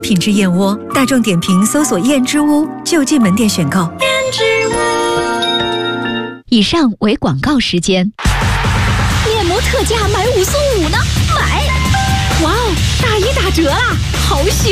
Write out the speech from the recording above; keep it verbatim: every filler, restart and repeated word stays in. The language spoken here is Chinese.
品质燕窝，大众点评搜索燕之屋就近门店选购。 燕之屋。 以上为广告时间。 面膜特价买五送五呢，买！哇哦，大一打折啦，好喜